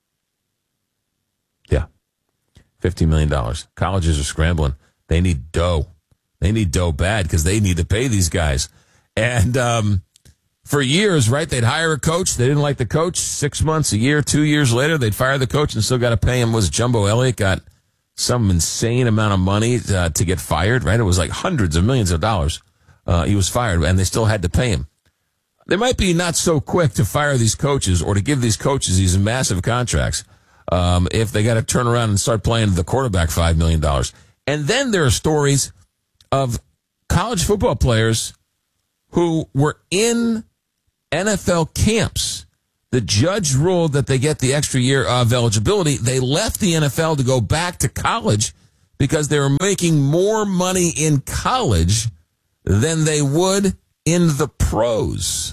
Yeah, fifty million dollars. Colleges are scrambling. They need dough. They need dough bad because they need to pay these guys. And um, for years, right, they'd hire a coach. They didn't like the coach. Six months, a year, two years later, they'd fire the coach and still got to pay him. Was Jumbo Elliott got some insane amount of money uh, to get fired, right? It was like hundreds of millions of dollars. Uh, he was fired, and they still had to pay him. They might be not so quick to fire these coaches or to give these coaches these massive contracts um, if they got to turn around and start playing the quarterback five million dollars. And then there are stories of college football players who were in N F L camps. The judge ruled that they get the extra year of eligibility. They left the N F L to go back to college because they were making more money in college than they would in the pros.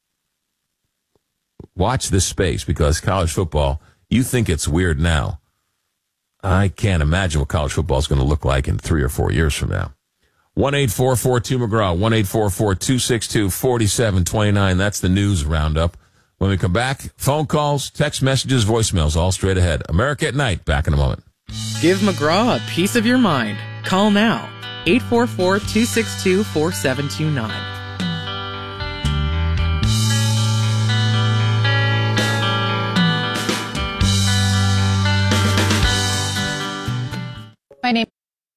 Watch this space because college football, you think it's weird now. I can't imagine what college football is going to look like in three or four years from now. one eight four four two McGraw, one eight four four two six two four seven two nine. That's the news roundup. When we come back, phone calls, text messages, voicemails, all straight ahead. America at Night, back in a moment. Give McGraw a piece of your mind. Call now, eight four four two six two four seven two nine. My name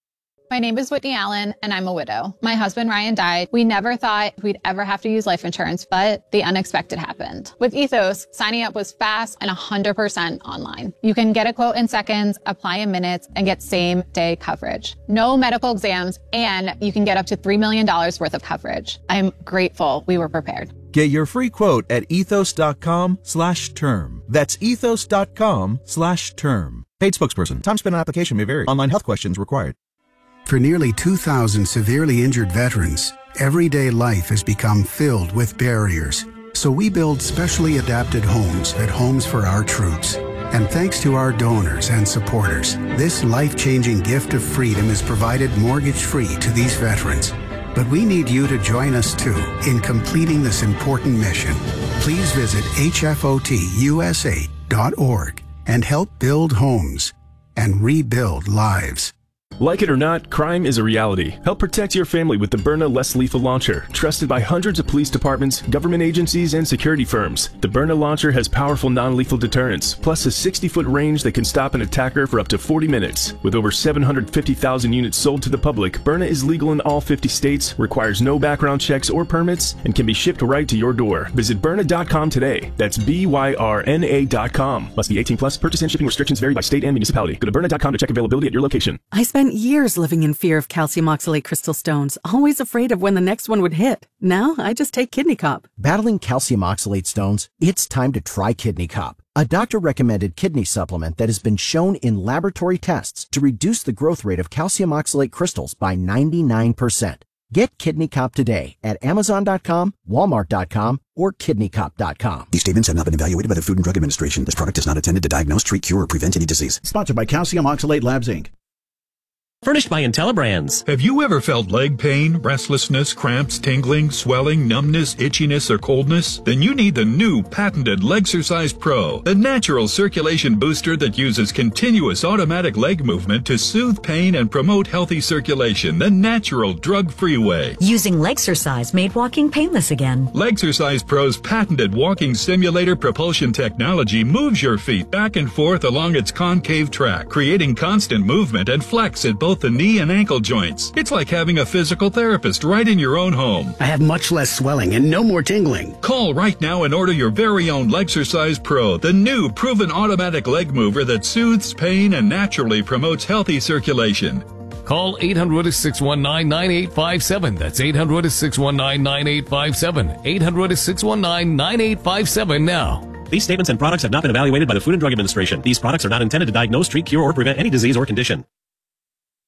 My name is Whitney Allen, and I'm a widow. My husband, Ryan, died. We never thought we'd ever have to use life insurance, but the unexpected happened. With Ethos, signing up was fast and one hundred percent online. You can get a quote in seconds, apply in minutes, and get same-day coverage. No medical exams, and you can get up to three million dollars worth of coverage. I'm grateful we were prepared. Get your free quote at ethos.com slash term. That's ethos.com slash term. Paid spokesperson. Time spent on application may vary. Online health questions required. For nearly two thousand severely injured veterans, everyday life has become filled with barriers. So we build specially adapted homes at Homes for Our Troops. And thanks to our donors and supporters, this life-changing gift of freedom is provided mortgage-free to these veterans. But we need you to join us too in completing this important mission. Please visit H F O T U S A dot org and help build homes and rebuild lives. Like it or not, crime is a reality. Help protect your family with the Byrna Less Lethal Launcher, trusted by hundreds of police departments, government agencies, and security firms. The Byrna Launcher has powerful non-lethal deterrence, plus a sixty-foot range that can stop an attacker for up to forty minutes. With over seven hundred fifty thousand units sold to the public, Byrna is legal in all fifty states, requires no background checks or permits, and can be shipped right to your door. Visit Byrna dot com today. That's B Y R N A dot com. Must be eighteen plus. Purchase and shipping restrictions vary by state and municipality. Go to Byrna dot com to check availability at your location. I spent years living in fear of calcium oxalate crystal stones, always afraid of when the next one would hit. Now I just take Kidney Cop. Battling calcium oxalate stones? It's time to try Kidney Cop, a doctor-recommended kidney supplement that has been shown in laboratory tests to reduce the growth rate of calcium oxalate crystals by ninety-nine percent. Get Kidney Cop today at Amazon dot com, Walmart dot com, or Kidney Cop dot com. These statements have not been evaluated by the Food and Drug Administration. This product is not intended to diagnose, treat, cure, or prevent any disease. Sponsored by Calcium Oxalate Labs, Incorporated. Furnished by IntelliBrands. Have you ever felt leg pain, restlessness, cramps, tingling, swelling, numbness, itchiness, or coldness? Then you need the new patented Legsercise Pro, the natural circulation booster that uses continuous automatic leg movement to soothe pain and promote healthy circulation the natural, drug-free way. Using Legsercise made walking painless again. Legsercise Pro's patented walking simulator propulsion technology moves your feet back and forth along its concave track, creating constant movement and flex at both the knee and ankle joints. It's like having a physical therapist right in your own home. I have much less swelling and no more tingling. Call right now and order your very own Legsercise Pro, the new proven automatic leg mover that soothes pain and naturally promotes healthy circulation. Call eight hundred, six one nine, nine eight five seven. That's eight hundred, six one nine, nine eight five seven. eight hundred, six one nine, nine eight five seven now. These statements and products have not been evaluated by the Food and Drug Administration. These products are not intended to diagnose, treat, cure, or prevent any disease or condition.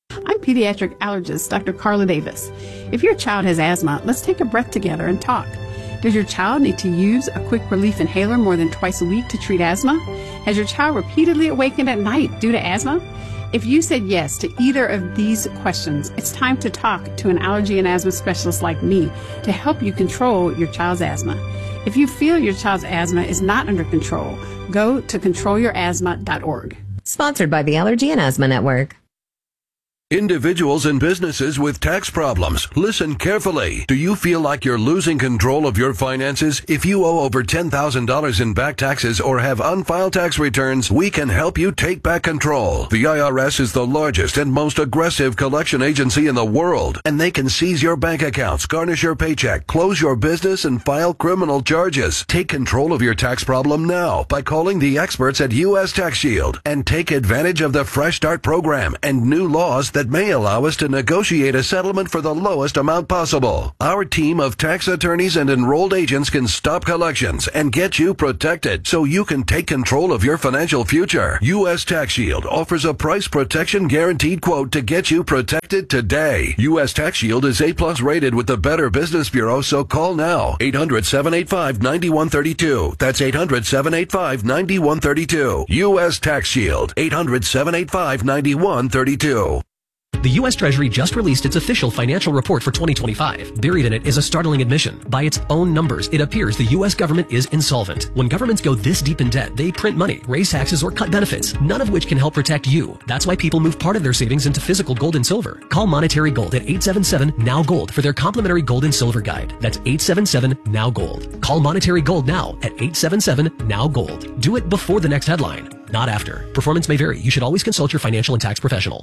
I'm pediatric allergist Doctor Carla Davis. If your child has asthma, let's take a breath together and talk. Does your child need to use a quick relief inhaler more than twice a week to treat asthma? Has your child repeatedly awakened at night due to asthma? If you said yes to either of these questions, it's time to talk to an allergy and asthma specialist like me to help you control your child's asthma. If you feel your child's asthma is not under control, go to control your asthma dot org. Sponsored by the Allergy and Asthma Network. Individuals and businesses with tax problems, listen carefully. Do you feel like you're losing control of your finances? If you owe over ten thousand dollars in back taxes or have unfiled tax returns, we can help you take back control. The I R S is the largest and most aggressive collection agency in the world, and they can seize your bank accounts, garnish your paycheck, close your business, and file criminal charges. Take control of your tax problem now by calling the experts at U S Tax Shield and take advantage of the Fresh Start program and new laws that that may allow us to negotiate a settlement for the lowest amount possible. Our team of tax attorneys and enrolled agents can stop collections and get you protected so you can take control of your financial future. U S Tax Shield offers a price protection guaranteed quote to get you protected today. U S Tax Shield is A plus rated with the Better Business Bureau, so call now. eight hundred, seven eight five, nine one three two. That's eight hundred, seven eight five, nine one three two. U S Tax Shield. eight hundred, seven eight five, nine one three two. The U S Treasury just released its official financial report for twenty twenty-five. Buried in it is a startling admission. By its own numbers, it appears the U S government is insolvent. When governments go this deep in debt, they print money, raise taxes, or cut benefits, none of which can help protect you. That's why people move part of their savings into physical gold and silver. Call Monetary Gold at eight seven seven, N O W Gold for their complimentary gold and silver guide. That's eight seven seven, N O W Gold. Call Monetary Gold now at eight seven seven, N O W Gold. Do it before the next headline, not after. Performance may vary. You should always consult your financial and tax professional.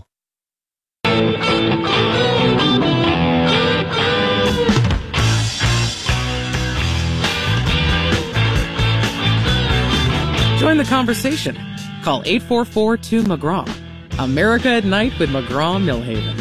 Join the conversation. Call eight four four, two, M C G R A W. America at Night with McGraw-Millhaven.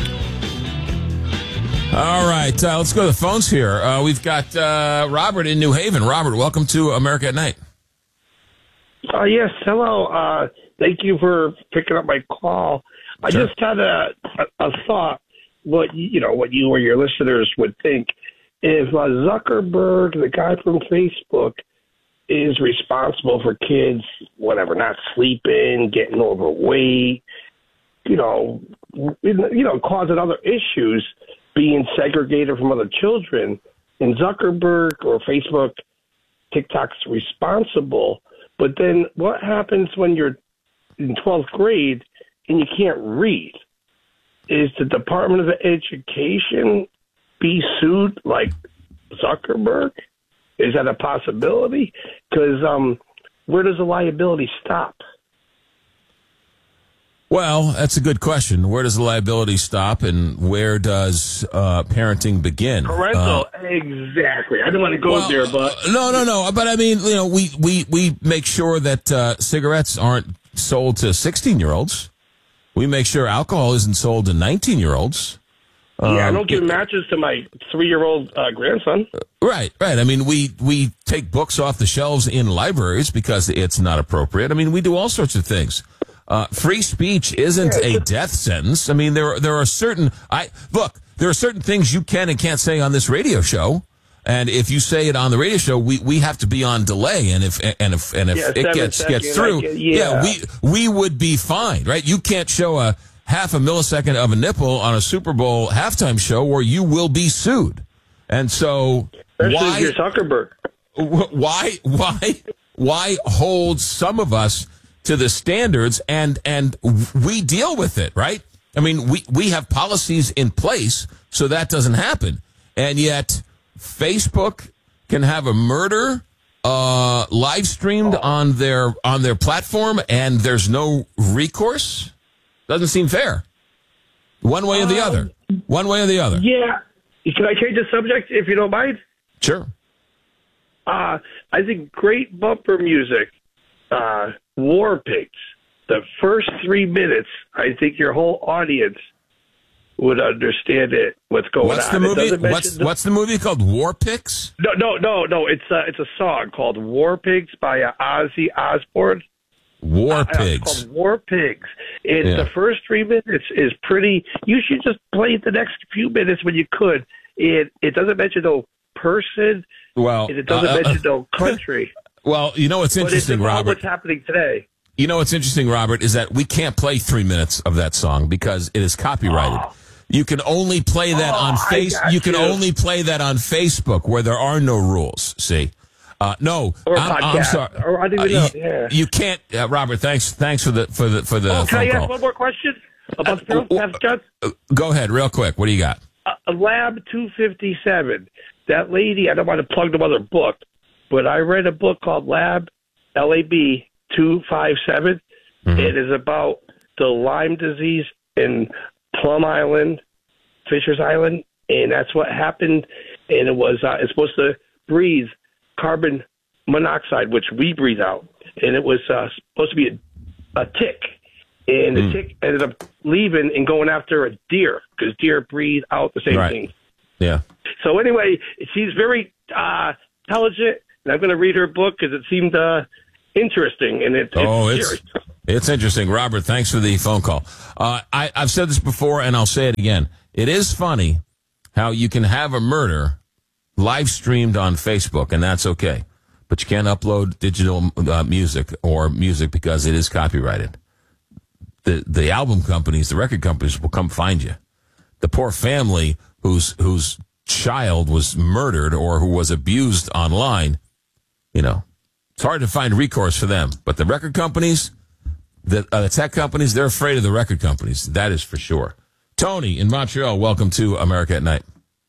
All right, uh, let's go to the phones here. Uh, we've got uh, Robert in New Haven. Robert, welcome to America at Night. Uh, yes, hello. Uh, thank you for picking up my call. I Sure. just had a, a, a thought, what you know, what you or your listeners would think if uh, Zuckerberg, the guy from Facebook, is responsible for kids, whatever, not sleeping, getting overweight, you know, you know, causing other issues, being segregated from other children, and Zuckerberg or Facebook, TikTok's responsible. But then what happens when you're in twelfth grade and you can't read? Is the Department of Education be sued like Zuckerberg? Is that a possibility? Because um, where does the liability stop? Well, that's a good question. Where does the liability stop, and where does uh, parenting begin? Parental, Uh, exactly. I don't want to go well, there, but no, no, no. But I mean, you know, we we we make sure that uh, cigarettes aren't sold to sixteen-year-olds. We make sure alcohol isn't sold to nineteen-year-olds. yeah, I Um, don't give matches to my three-year-old uh, grandson. Right, right. I mean, we, we take books off the shelves in libraries because it's not appropriate. I mean, we do all sorts of things. Uh, free speech isn't a death sentence. I mean, there there are certain I look. There are certain things you can and can't say on this radio show, and if you say it on the radio show, we, we have to be on delay. And if and if and if Yeah, it seven gets seconds, gets through, I get- yeah. we we would be fine, right? You can't show a half a millisecond of a nipple on a Super Bowl halftime show, or you will be sued. And so, Especially why if you're Zuckerberg. why why why hold some of us to the standards and and we deal with it, right? I mean, we we have policies in place so that doesn't happen, and yet Facebook can have a murder uh, live streamed on their on their platform, and there's no recourse. Doesn't seem fair. One way or the other. One way or the other. Yeah. Can I change the subject if you don't mind? Sure. Uh, I think great bumper music, uh, War Pigs. The first three minutes, I think your whole audience would understand it. What's going What's on? the It movie? doesn't mention What's the- what's the movie called? War Pigs? No, no, no, no. It's a, it's a song called War Pigs by uh, Ozzy Osbourne. War uh, Pigs. It's called War Pigs. And Yeah. the first three minutes is pretty. You should just play the next few minutes when you could. It it doesn't mention no person. Well, and it doesn't uh, mention no country. Well, you know what's But it's interesting, about Robert? what's happening today. You know what's interesting, Robert, is that we can't play three minutes of that song because it is copyrighted. Oh. You can only play that Oh, on I face. got You can you. only play that on Facebook where there are no rules. See, uh, no, Or I'm, I'm podcast, sorry. or I don't even Uh, know, you, yeah. you can't, uh, Robert. Thanks, thanks for the for the for the Oh, can I phone ask call. one more question about the film? Have John? Uh, Go ahead, real quick. What do you got? Uh, Lab two fifty-seven. That lady, I don't want to plug no other book, but I read a book called Lab, L A B two fifty-seven. Mm-hmm. It is about the Lyme disease in Plum Island, Fisher's Island, and that's what happened. And it was uh, it's supposed to breathe carbon monoxide, which we breathe out, and it was uh, supposed to be a, a tick. And the Mm. tick ended up leaving and going after a deer because deer breathe out the same Right. thing. Yeah. So anyway, she's very uh, intelligent, and I'm going to read her book because it seemed uh, interesting. And it, it's Oh, it's serious. it's interesting, Robert. Thanks for the phone call. Uh, I, I've said this before, and I'll say it again. It is funny how you can have a murder live streamed on Facebook, and that's okay, but you can't upload digital uh, music or music because it is copyrighted. The the album companies, the record companies, will come find you. The poor family whose whose child was murdered or who was abused online, you know, it's hard to find recourse for them. But the record companies, the, uh, the tech companies, they're afraid of the record companies. That is for sure. Tony in Montreal, welcome to America at Night.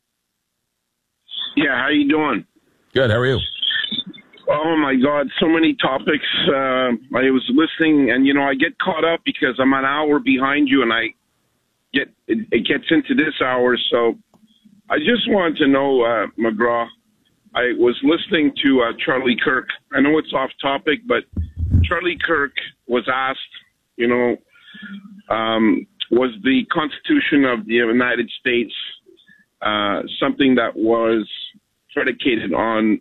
Yeah, how you doing? Good. How are you? Oh my God, so many topics. Uh, I was listening, and you know, I get caught up because I'm an hour behind you, and I get it, it gets into this hour. So I just wanted to know, uh, McGraw. I was listening to uh, Charlie Kirk. I know it's off topic, but Charlie Kirk was asked, you know, um, was the Constitution of the United States uh, something that was predicated on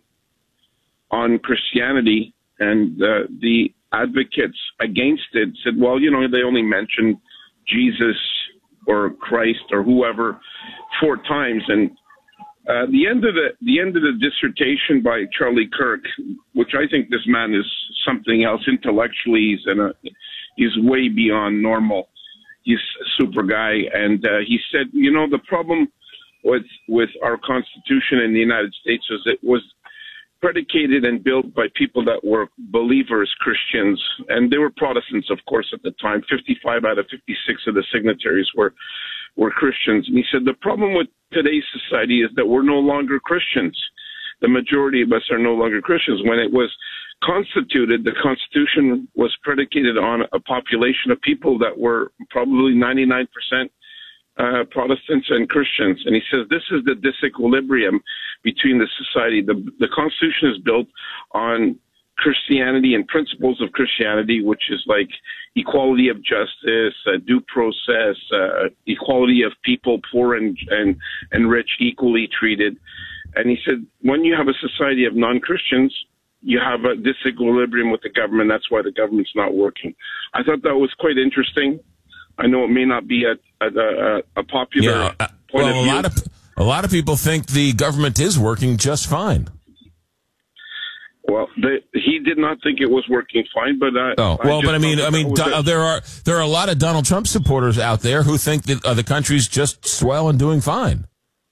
on Christianity? And uh, the advocates against it said, well, you know, they only mentioned Jesus or Christ or whoever four times. And uh, the end of the the end of the dissertation by Charlie Kirk, which I think this man is something else intellectually, he's in a, he's way beyond normal. He's a super guy, and uh, he said, you know, the problem with with our Constitution in the United States is it was predicated and built by people that were believers, Christians, and they were Protestants, of course, at the time. fifty-five out of fifty-six of the signatories were were Christians. And he said the problem with today's society is that we're no longer Christians. The majority of us are no longer Christians. When it was constituted, the Constitution was predicated on a population of people that were probably ninety-nine percent uh, Protestants and Christians. And he says this is the disequilibrium between the society. The, the Constitution is built on Christianity and principles of Christianity, which is like equality of justice, uh, due process, uh, equality of people, poor and, and, and rich, equally treated. And he said, when you have a society of non-Christians, you have a disequilibrium with the government. That's why the government's not working. I thought that was quite interesting. I know it may not be a, a, a, a popular Yeah, uh, point well, of a view. lot of a lot of people think the government is working just fine. Well, they, he did not think it was working fine, but I, Oh I well, just but I mean, thought I that mean, was do, a- there are there are a lot of Donald Trump supporters out there who think that uh, the country's just swell and doing fine.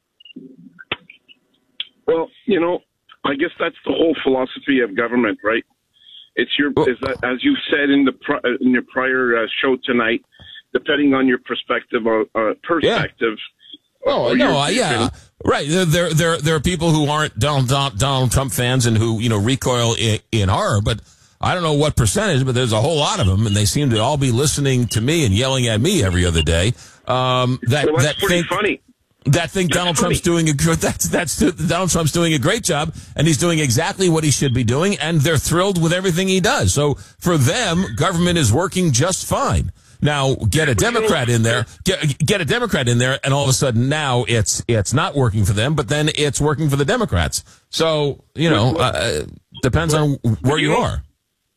Well, you know, I guess that's the whole philosophy of government, right? It's your, is that, as you said in the pri- in your prior uh, show tonight, depending on your perspective or uh, perspective. Oh or no, your uh, yeah, vision. right. There, there, there, there are people who aren't Donald Donald, Donald Trump fans and who you know recoil in, in horror. But I don't know what percentage, but there's a whole lot of them, and they seem to all be listening to me and yelling at me every other day. Um, that Well, that's that pretty think, funny. That think Donald Trump's doing a good. That's that's Donald Trump's doing a great job, and he's doing exactly what he should be doing, and they're thrilled with everything he does. So for them, government is working just fine. Now get a Democrat in there, get, get a Democrat in there, and all of a sudden now it's it's not working for them, but then it's working for the Democrats. So you know, uh, depends on where you are.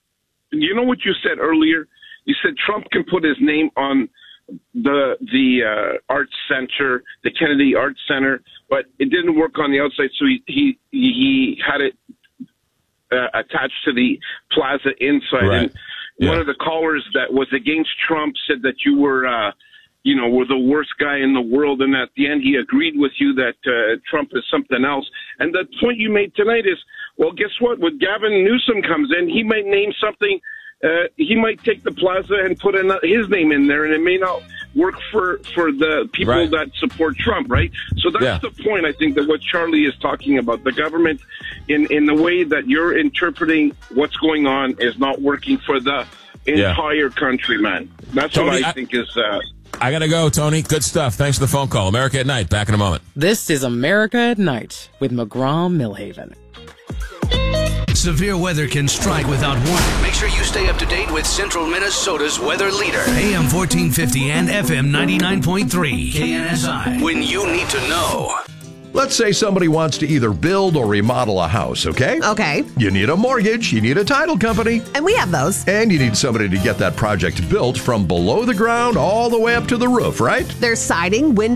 you know what you said earlier? You said Trump can put his name on the the uh, Arts Center, the Kennedy Arts Center, but it didn't work on the outside, so he he, he had it uh, attached to the plaza inside. Right. And yeah. one of the callers that was against Trump said that you were, uh, you know, were the worst guy in the world, and at the end he agreed with you that uh, Trump is something else. And the point you made tonight is, well, guess what? When Gavin Newsom comes in, he might name something. Uh, he might take the plaza and put in his name in there, and it may not work for, for the people right. that support Trump, right? So that's yeah. the point, I think, that what Charlie is talking about. The government, in, in the way that you're interpreting what's going on, is not working for the entire yeah. country, man. That's Tony, what I, I think is... Uh, I got to go, Tony. Good stuff. Thanks for the phone call. America at Night. Back in a moment. This is America at Night with McGraw-Millhaven. Severe weather can strike without warning. Make sure you stay up to date with Central Minnesota's weather leader. A M fourteen fifty and F M ninety-nine point three. K N S I. When you need to know. Let's say somebody wants to either build or remodel a house, okay? Okay. You need a mortgage, you need a title company. And we have those. And you need somebody to get that project built from below the ground all the way up to the roof, right? There's siding, windows,